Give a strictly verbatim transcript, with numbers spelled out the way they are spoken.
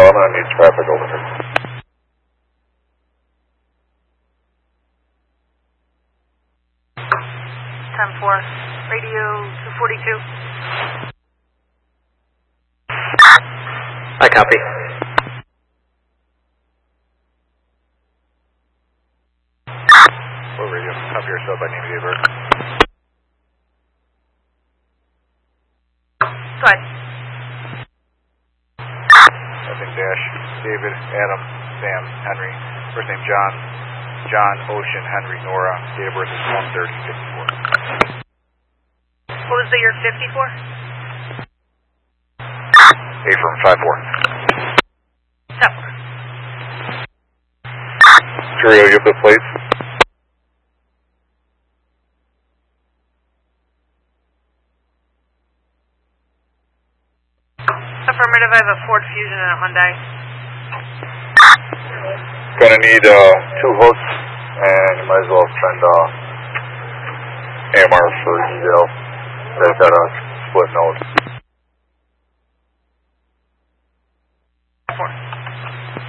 I'm going to need traffic over here. ten four, radio two forty-two. I copy. What radio? Copy yourself, I need to give her. Go ahead. Nothing dash. David, Adam, Sam, Henry. First name John. John, Ocean, Henry, Nora. Date of birth is one thirty fifty-four. What was the year fifty-four? A from five four. Step four. Cheerio, you have the plates? Affirmative, I have a Ford Fusion and a Hyundai. Gonna need uh, two hooks, and you might as well send uh, A M R for eval. They've got a split node.